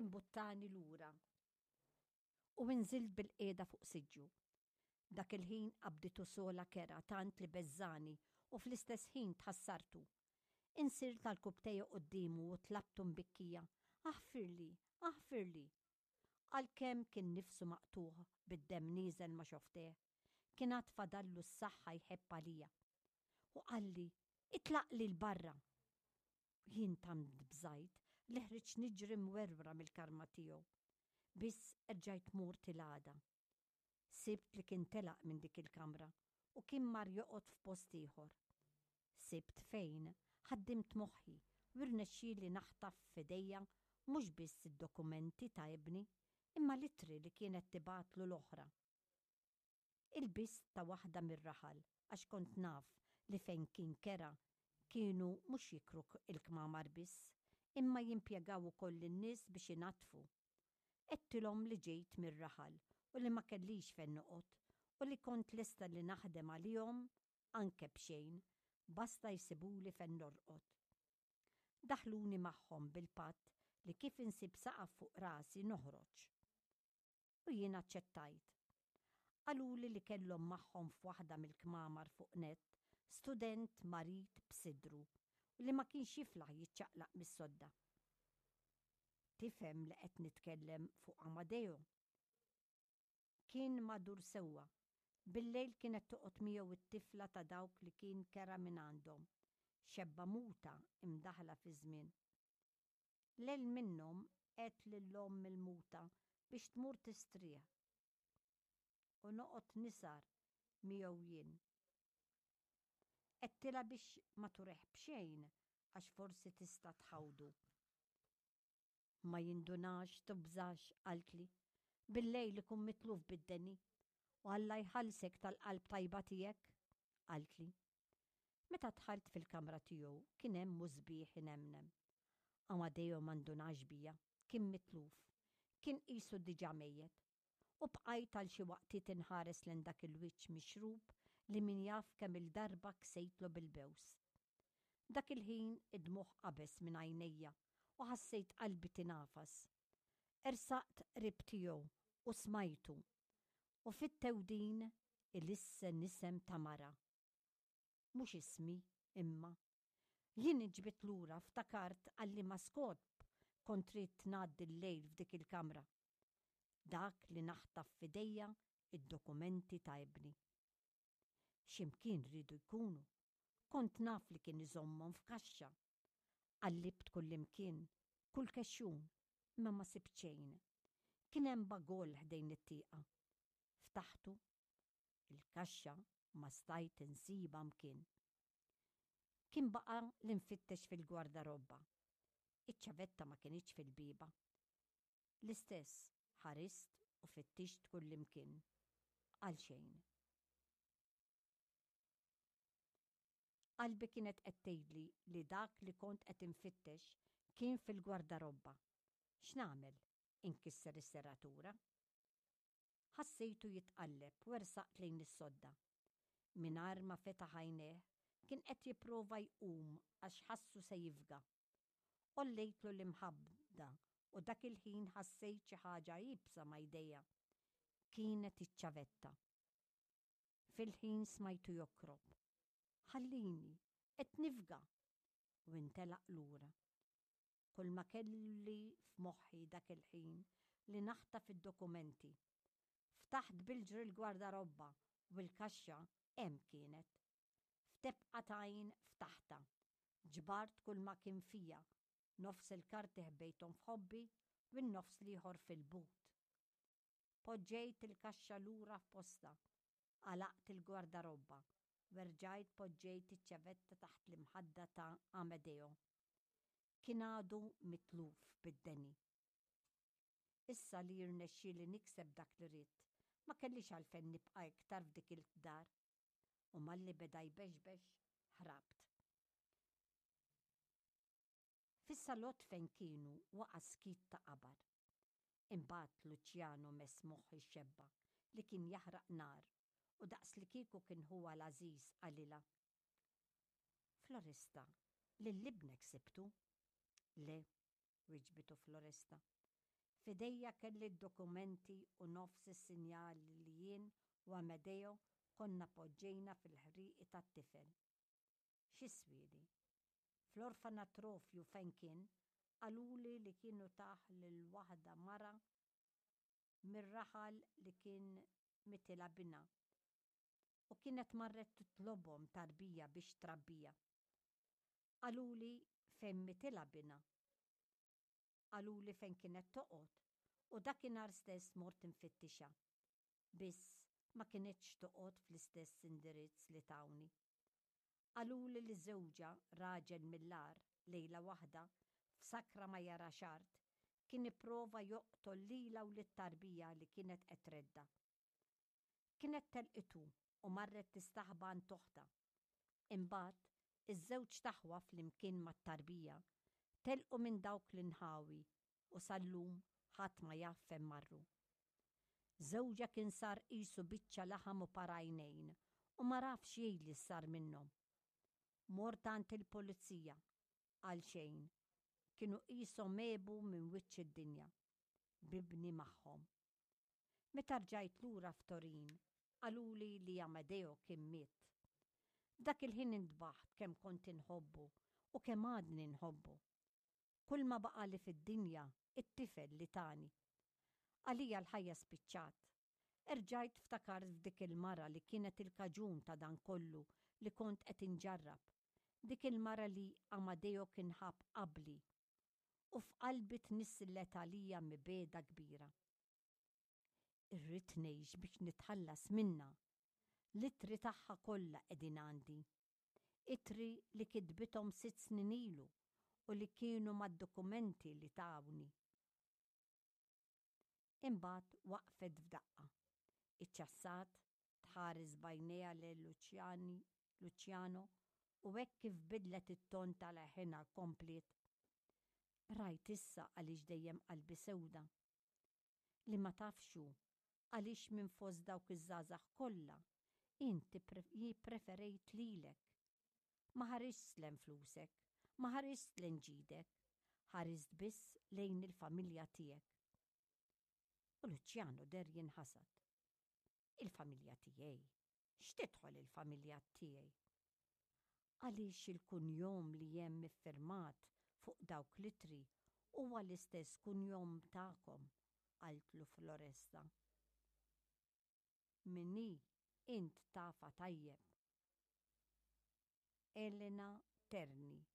imbuttani lura u nżilt bil-qiegħda fuq siġġu. Dak il-ħin qabditu sola kera tant li beżżani u fl-istess ħin tħassartu. Insirt tal-kubteja qoddimu u tlabtu mbikkija. Aħfirli, aħfirli. Għalkemm kien nifsu maqtuħ bid-dem nieżel ma xofteh, kien għad fadallu s-saħħa jħepp għalija. U qalli, itlaqli l-barra. Jien tant bżajt li ħriġ niġri mwerwra mill-karma tiegħu. Biss erġajt murt il-għada. Sibt li kien telaq minn dik il-kamra u kien mar joqgħod f'post ieħor. Sibt fejn ħaddimt moħħi u rnexxieli naħtaf f'idejja mhux biss id-dokumenti ta' ibni imma littri li kienet tibatlu l-oħra. Il-biss ta' waħda mir-raħal għax kont naf li fejn kien kera kienu mhux jikru il-kmamar biss imma jimpjegaw ukoll in-nies biex inatfu. Qedtilhom li ġejt mir-raħal u li ma kellix fejn noqgħod u li kont lesta li naħdem għalihom anke b'xejn basta jsibuli fejn norqod. Daħluni magħhom bil-patt li kif insib saqaf fuq rasi noħroġ. U jien aċċettajt. Qaluli li kellhom magħhom f'waħda mill-kmamar fuq nett student marit b'sidru u li ma kienx jiflaħ jiċċaqlaq mis-sodda. Tifhem li qed nitkellem fuq Amadeo. Kien madur sewwa. Bil-lejl kienet toqgħod miegħu it-tifla ta' dawk li kien kera minn għandhom, xebba muta imdaħla fi żmien. Lejl minnhom qed lill-omm il-muta biex tmur tistrieħ. U noqgħod nisar miegħu jien. Qedtilha biex ma tureħ b'xejn għax forsi tista' tħawdu. Ma jindunax tibżax qaltli. Bil-lejl ikun mitluf bid-deni u Alla jħallsek tal-qalb tajba tiegħek, qaltli. Meta dħalt fil-kamra tiegħu kien hemm mużbieħ inemnem. Amadeo m'għandunax bija, kien mitluf, kien qisu diġà mejjed u bqajt għal xi waqtiet inħares lejn dak il-wiċċ mixrub li min jaf kemm il-darba ksejtlu bil-bews. Dak il-ħin id-dmuħ qabeż minn għajnejja u ħassejt qalbi tinafas. Ersaqt qrib tiegħu u smajtu u fit-tewdin il-issa nisem ta' mara. Mhux ismi imma. Jien ġbit lura ftakart għalli ma skotb kont trid tngħaddi l-lejl f'dik il-kamra. Dak li naħtaf f'idejja id-dokumenti ta' ibni. X'imkien rridu jkunu. Kont naf li kien iżommhom f'kaxxa. Qallibt kullimkien, kull kexxun, imma ma sibt xejn. Kien hemm bagol ħdejn it-tieqa. Ftaħtu, il-kaxxa ma stajt insiba mkien. Kien baqa li nfittex fil-gwardarobba. Iċ-ċavetta ma kienx fil-biba. L-istess ħarist u fittixt kullimkien. Għal xejn. Qalbi kienet qed tgħidli li dak li kont qed infittex kien fil-gwardarobba. X'nagħmel? Inkisser is-serratura? Ħassejtu jitqalleb u ersaqt lejn is-sodda. Mingħajr ma fetaħ għajnejh kien qed jipprova jqum għax ħassu se jifga. Ollejtlu l-imħabda u dak il-ħin ħassejt xi ħaġa jibsa ma' jdejja. Kienet iċ-ċavetta. Fil-ħin smajtu jokrob. Ħallini, qed nifga. U intelaq lura. Kull ma kelli f'moħħi dak il-ħin li naħta fid-dokumenti. Ftaħt bil-ġri l-gwardarobba u l-kaxxa hemm kienet. F'tebqatajn ftaħta. Ġbart kull ma kien fija. Nofs il-karti ħbejthom f'ħobbi u n-nofs liħor fil-but. Poġġejt il-kaxxa lura f'posta. Għalaqt il-gwardarobba. Verġajt poġġejt iċ-ċavetta taħt l-imħadda ta' Amadeo. Kien għadu mitluf bid-deni. Issa li jirnexxieli nikseb dak li rid, ma kellix għalfejn nibqa' iktar f'dik il-dar. U malli beda jbexbex ħrabt. Fis-salott fejn kienu waqa' skit ta' qabar. Imbagħad Luċjano mess moħħ ix-xebba li kien jaħraq nar u daqs li kieku kien huwa l-Aziz għalila. Florista, lill-libnek sibtu? Le, wiġbitu Florista. Fidejja kelli d-dokumenti u nofs is-sinjal li jien u Amedeo konna poġġejna fil-ħriqi tat-tifel. X'iswieli? Fl-orfanatrofju fejn kien qaluli li kienu taħ lil waħda mara mir-raħal li kien mitilha bina u kienet marret titlobhom tarbija biex trabbija. Qaluli fejn mitilha bina. Qaluli fejn kienet toqgħod u dakinhar stess mort infittixa. Biss ma kinitx toqgħod fl-istess indirizz li tawni. Qaluli li żewġa raġel mill-ar lejla waħda f'sakra ma jara xart kien ipprova joqtol lilha u lit-tarbija li kienet qed tredda. Kienet telqitu u marret tistaħba għand oħta. Imbagħad iż-żewġ taħwa flimkien mat-tarbija telqu minn dawk l-inħawi u sal-lum ħadd ma jaf fejn marru. Żewġa kien sar qisu biċċa laħam u parajnejn u ma rafx jgħid li sar minnhom. Mort għand il-pulizija għalxejn kienu qishom mebu minn wiċċ id-dinja bibni magħhom. Meta rġajt lura f'Torin qaluli li Amedeo kien miet. Dak il-ħin intbaħħt kemm kont inħobbu u kemm għadni nħobbu. Kull ma baqa' li fid-dinja it-tifel li tani. Għalija l-ħajja spiċċat. Erġajt ftakart f'dik il-mara li kienet il-kaġun ta' dan kollu li kont qed inġarrab. Dik il-mara li Amedeo kien ħabb qabli u f'qalbi tnissillet għalija mibeda kbira. Irrid ngħix biex nitħallas minnha. L-ittri tagħha kollha qegħdin għandi. Ittri li kitbithom 6 snin ilu u li kienu mad-dokumenti li tawni. Imbagħad waqfet f'daqqa. Iċċassat tħares bajnejha lil Luċjano u hekk kif bidlet it-ton tal-ħina komplet. Rajt issa għaliex dejjem qalbi sewda. Li ma tafxu għaliex minn fost dawk iż-żgħażagħ kollha inti jippreferejt lilek. Ma ħarist lejn flusek, ma ħarist lejn ġidek, ħarist biss lejn il-familja tiegħek. U Luċjano der jinħasad. Il-familja tiegħi? X'tidħol il-familja tiegħi? Għaliex il-kunjom li hemm iffirmat fuq dawk l-ittri huwa l-istess kunjom tagħkom, qaltlu Floresta. Minni int tafa tajjeb. Elena Terni.